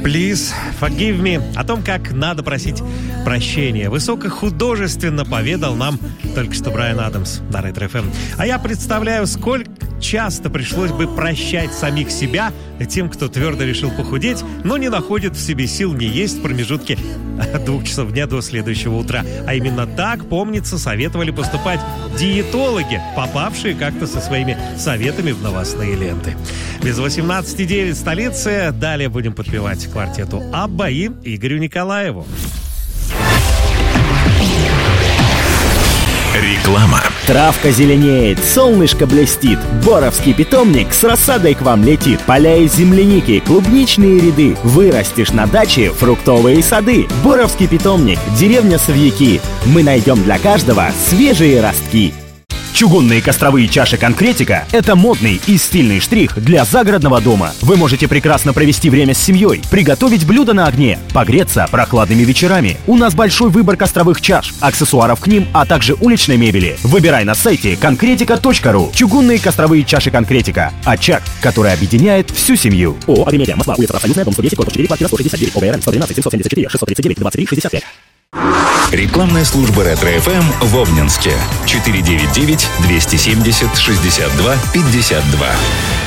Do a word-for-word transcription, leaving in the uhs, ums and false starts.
Please forgive me. О том, как надо просить прощения, высокохудожественно поведал нам только что Брайан Адамс на Ретро эф эм. А я представляю, сколько часто пришлось бы прощать самих себя тем, кто твердо решил похудеть, но не находит в себе сил не есть в промежутке от двух часов дня до следующего утра. А именно так, помнится, советовали поступать диетологи, попавшие как-то со своими советами в новостные ленты. Без восемнадцати девять столицы. Далее будем подпевать квартету Абба и Игорю Николаеву. Реклама. Травка зеленеет, солнышко блестит, боровский питомник с рассадой к вам летит. Поля из земляники, клубничные ряды, вырастешь на даче фруктовые сады. Боровский питомник, деревня Савьяки. Мы найдем для каждого свежие ростки. Чугунные костровые чаши «Конкретика» — это модный и стильный штрих для загородного дома. Вы можете прекрасно провести время с семьей, приготовить блюдо на огне, погреться прохладными вечерами. У нас большой выбор костровых чаш, аксессуаров к ним, а также уличной мебели. Выбирай на сайте конкретика точка ру. Чугунные костровые чаши «Конкретика». Очаг, который объединяет всю семью. ООО «Агримедиа», Москва, улица Профсоюзная, дом сто десять, корпус четыре, квартира сто шестьдесят девять, ОГРН сто тринадцать семьсот семьдесят четыре шестьсот тридцать девять двадцать три шестьдесят пять. Рекламная служба Ретро эф эм в Обнинске. четыре девять девять двести семьдесят шестьдесят два пятьдесят два.